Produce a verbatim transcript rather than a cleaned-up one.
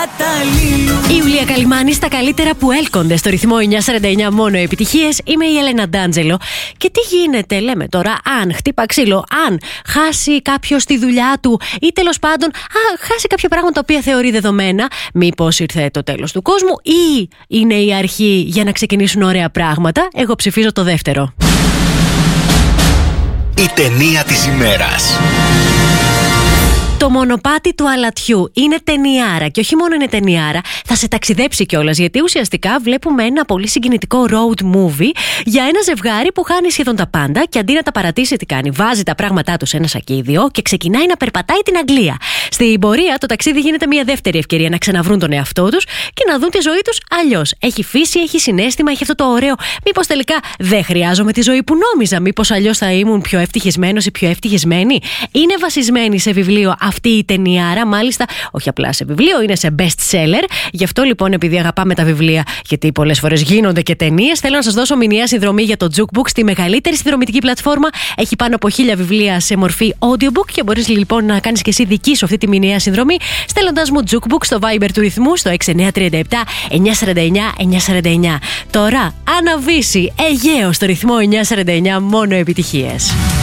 Η Ιουλία Καλυμάνη στα καλύτερα που έλκονται στο ρυθμό εννιά σαράντα εννιά, μόνο επιτυχίες. Είμαι η Έλενα Ντάντζελο. Και τι γίνεται, λέμε τώρα, αν χτύπα ξύλο, αν χάσει κάποιος τη δουλειά του ή τέλος πάντων α, χάσει κάποια πράγματα τα οποία θεωρεί δεδομένα, μήπως ήρθε το τέλος του κόσμου ή είναι η αρχή για να ξεκινήσουν ωραία πράγματα? Εγώ ψηφίζω το δεύτερο. Η ταινία της ημέρας. Το μονοπάτι του αλατιού είναι ταινιάρα και όχι μόνο είναι ταινιάρα, θα σε ταξιδέψει κιόλας, γιατί ουσιαστικά βλέπουμε ένα πολύ συγκινητικό road movie για ένα ζευγάρι που χάνει σχεδόν τα πάντα και αντί να τα παρατήσει, τι κάνει? Βάζει τα πράγματά του σε ένα σακίδιο και ξεκινάει να περπατάει την Αγγλία. Στην πορεία το ταξίδι γίνεται μια δεύτερη ευκαιρία να ξαναβρούν τον εαυτό τους και να δουν τη ζωή τους αλλιώς. Έχει φύση, έχει συναίσθημα, έχει αυτό το ωραίο. Μήπως τελικά δεν χρειάζομαι τη ζωή που νόμιζα? Μήπως αλλιώς θα ήμουν πιο ευτυχισμένος ή πιο ευτυχισμένη? Είναι βασισμένη σε βιβλίο αυτή η ταινιάρα, μάλιστα όχι απλά σε βιβλίο, είναι σε best seller. Γι' αυτό λοιπόν, επειδή αγαπάμε τα βιβλία, γιατί πολλές φορές γίνονται και ταινίες, θέλω να σας δώσω μηνιαία συνδρομή για το Jukebook στη μεγαλύτερη συνδρομητική πλατφόρμα. Έχει πάνω από χίλια βιβλία σε μορφή audiobook και μπορείς λοιπόν να κάνεις και εσύ δική σου αυτή τη μηνιαία συνδρομή, στέλνοντας μου Jukebook στο Viber του ρυθμού στο έξι εννιά τρία επτά εννιά σαράντα εννιά εννιά σαράντα εννιά. Τώρα, Αναβίση, Αιγαίο στο ρυθμό εννιά σαράντα εννιά, μόνο επιτυχίες.